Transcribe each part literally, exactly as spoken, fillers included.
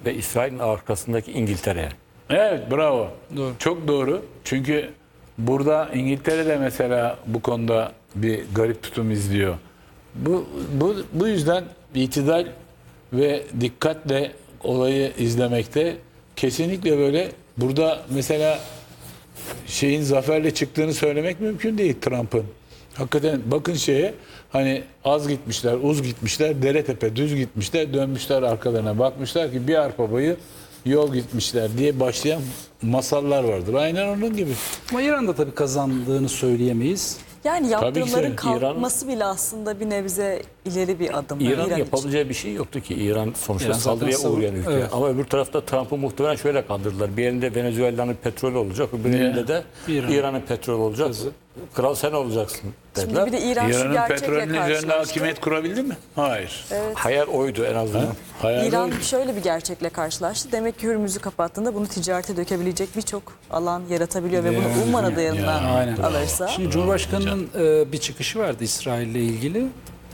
ve İsrail'in arkasındaki İngiltere'ye. Evet, bravo. Doğru. Çok doğru. Çünkü burada İngiltere de mesela bu konuda bir garip tutum izliyor. Bu bu bu yüzden itidal ve dikkatle olayı izlemekte kesinlikle böyle. Burada mesela şeyin zaferle çıktığını söylemek mümkün değil Trump'ın. Hakikaten bakın şeye, hani az gitmişler, uz gitmişler, dere tepe düz gitmişler, dönmüşler arkalarına, bakmışlar ki bir arpa boyu yol gitmişler diye başlayan masallar vardır. Aynen onun gibi. Ama İran'da tabii kazandığını söyleyemeyiz. Tabii Yani ki yaptırımların de kalkması bile aslında bir nebze ileri bir adım. İran'ın İran için. yapabileceği bir şey yoktu ki. İran sonuçta İran zaten saldırıya savun- uğrayan ülke. Evet. Ama öbür tarafta Trump'ı muhtemelen şöyle kandırdılar. Bir elinde Venezuela'nın petrolü olacak, öbür elinde de İran. İran'ın petrolü olacak. Kral sen olacaksın dediler. Şimdi bir de İran şu İran'ın gerçekle petrolünün üzerinde karşılaştı. hakimiyet kurabildi mi? Hayır. Hayal oydu en azından. Hayal İran oydu. şöyle bir gerçekle karşılaştı. Demek ki Hürmüz'ü kapattığında bunu ticarete dökebilecek birçok alan yaratabiliyor ve bunu Yani, ummanadığı yanına yani, aynen. alırsa. Şimdi Cumhurbaşkanı'nın e, bir çıkışı vardı İsrail'le ilgili.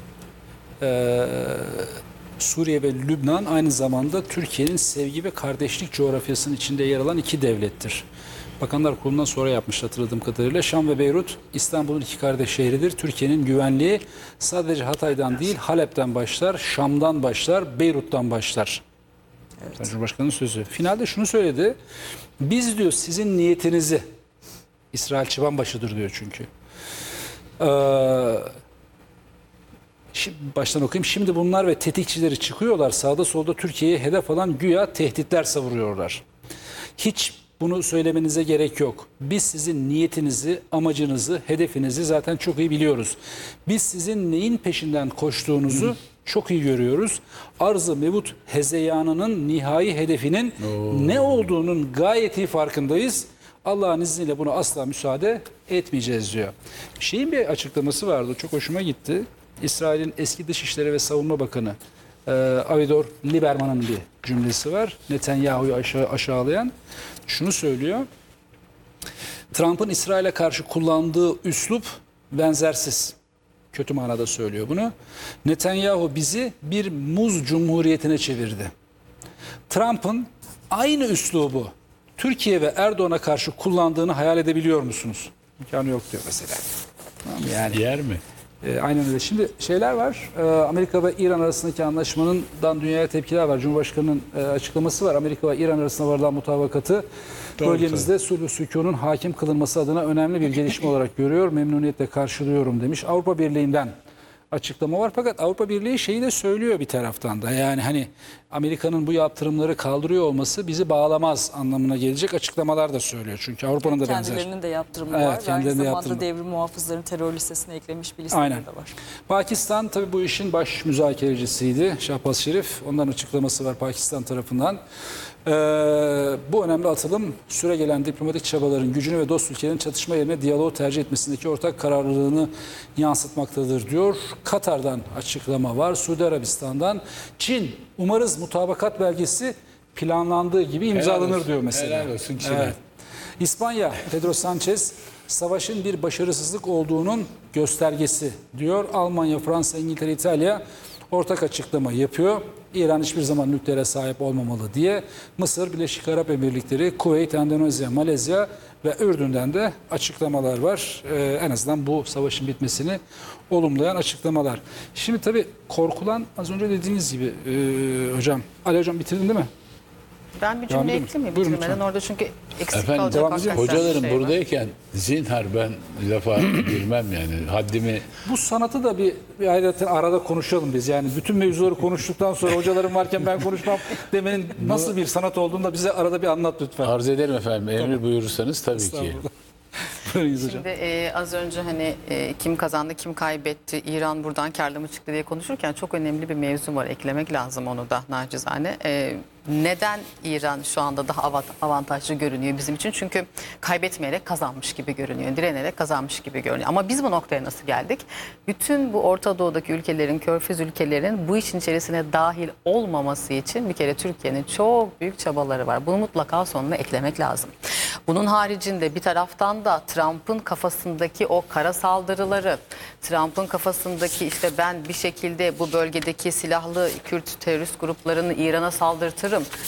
E, Suriye ve Lübnan aynı zamanda Türkiye'nin sevgi ve kardeşlik coğrafyasının içinde yer alan iki devlettir. Bakanlar Kurulu'ndan sonra yapmış hatırladığım kadarıyla. Şam ve Beyrut İstanbul'un iki kardeş şehridir. Türkiye'nin güvenliği sadece Hatay'dan değil Halep'ten başlar, Şam'dan başlar, Beyrut'tan başlar. Evet. Cumhurbaşkanı'nın sözü. Finalde şunu söyledi. Biz diyor sizin niyetinizi, İsrail çıbanbaşıdır diyor çünkü. Ee, şimdi baştan okuyayım. Şimdi bunlar ve tetikçileri çıkıyorlar. Sağda solda Türkiye'ye hedef alan güya tehditler savuruyorlar. Hiç bunu söylemenize gerek yok. Biz sizin niyetinizi, amacınızı, hedefinizi zaten çok iyi biliyoruz. Biz sizin neyin peşinden koştuğunuzu çok iyi görüyoruz. Arz-ı mevut hezeyanının nihai hedefinin ne olduğunun gayet iyi farkındayız. Allah'ın izniyle buna asla müsaade etmeyeceğiz diyor. Şeyin bir açıklaması vardı. Çok hoşuma gitti. İsrail'in eski Dışişleri ve Savunma Bakanı e, Avigdor Lieberman'ın bir cümlesi var. Netanyahu'yu aşağı, aşağılayan. Şunu söylüyor. Trump'ın İsrail'e karşı kullandığı üslup benzersiz. Kötü manada söylüyor bunu. Netanyahu bizi bir muz cumhuriyetine çevirdi. Trump'ın aynı üslubu Türkiye ve Erdoğan'a karşı kullandığını hayal edebiliyor musunuz? İmkanı yok diyor mesela. Tamam mı? Yani Yer mi? e, aynen öyle. Şimdi şeyler var. E, Amerika ve İran arasındaki anlaşmanından dünyaya tepkiler var. Cumhurbaşkanının e, açıklaması var. Amerika ve İran arasında varılan mutabakatı Doğru, bölgemizde sulh sükunun hakim kılınması adına önemli bir gelişme olarak görüyor. Memnuniyetle karşılıyorum demiş. Avrupa Birliği'nden açıklama var. Fakat Avrupa Birliği şeyi de söylüyor bir taraftan da. Yani hani Amerika'nın bu yaptırımları kaldırıyor olması bizi bağlamaz anlamına gelecek açıklamalar da söylüyor. Çünkü Avrupa'nın da benzer. Kendilerinin de yaptırımı Evet, var. Ve aynı kendilerinin de zamanda yaptırımı. devrim muhafızlarını terör listesine eklemiş bir Aynen. listeleri de var. Pakistan tabii bu işin baş müzakerecisiydi. Şahbaz Şerif. Ondan açıklaması var Pakistan tarafından. Ee, bu önemli atılım süre gelen diplomatik çabaların gücünü ve dost ülkelerin çatışma yerine diyaloğu tercih etmesindeki ortak kararlılığını yansıtmaktadır diyor. Katar'dan açıklama var. Suudi Arabistan'dan. Çin umarız mutabakat belgesi planlandığı gibi imzalanır olsun, diyor mesela. helal olsun Çin'e. Evet. İspanya, Pedro Sanchez, savaşın bir başarısızlık olduğunun göstergesi diyor. Almanya, Fransa, İngiltere, İtalya ortak açıklama yapıyor. İran hiçbir zaman nükleere sahip olmamalı diye. Mısır, Birleşik Arap Emirlikleri, Kuveyt, Endonezya, Malezya ve Ürdün'den de açıklamalar var. Ee, en azından bu savaşın bitmesini olumlayan açıklamalar. Şimdi tabii korkulan az önce dediğiniz gibi e, hocam. Ali hocam bitirdin değil mi? Ben bir Devam cümle edelim. ekleyeyim mi? Buyurun Bitirmeden lütfen. orada çünkü eksik Efendim, kalacak devam hakikaten edeceğim. Hocalarım bir şey var. buradayken zinhar ben lafa girmem yani. Haddimi Bu sanatı da bir, bir ayrıca arada konuşalım biz. Yani bütün mevzuları konuştuktan sonra hocalarım varken ben konuşmam demenin nasıl bir sanat olduğunu da bize arada bir anlat lütfen. arz ederim efendim. Emir buyurursanız tabii ki. Estağfurullah. Buyurunuz hocam. Şimdi e, az önce hani e, kim kazandı, kim kaybetti, İran buradan karlı mı çıktı diye konuşurken çok önemli bir mevzu var. Eklemek lazım onu da nacizane. E, neden İran şu anda daha avant- avantajlı görünüyor bizim için? Çünkü kaybetmeyerek kazanmış gibi görünüyor, direnerek kazanmış gibi görünüyor. Ama biz bu noktaya nasıl geldik? Bütün bu Orta Doğu'daki ülkelerin, Körfez ülkelerin bu işin içerisine dahil olmaması için bir kere Türkiye'nin çok büyük çabaları var. Bunu mutlaka sonuna eklemek lazım. Bunun haricinde bir taraftan da Trump'ın kafasındaki o kara saldırıları, Trump'ın kafasındaki işte ben bir şekilde bu bölgedeki silahlı Kürt terörist gruplarını İran'a saldırtırım,